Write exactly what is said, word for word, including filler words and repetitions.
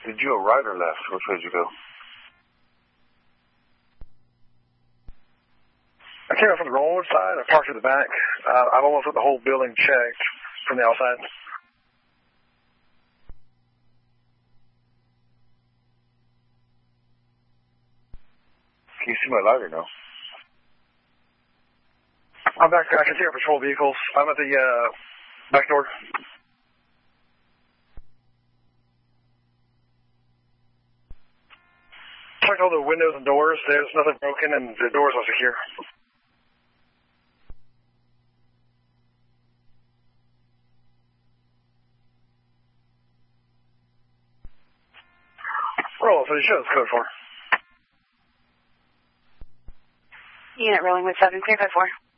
Did you go right or left? Which way did you go? I came up from the road side. I parked at the back. Uh, I've almost got the whole building checked from the outside. Can you see my lighter now? I'm back. I can see our patrol vehicles. I'm at the uh, back door. Checked all the windows and doors. There's nothing broken, and the doors are secure. Roll for the show's code four. Unit rolling with seven three five four.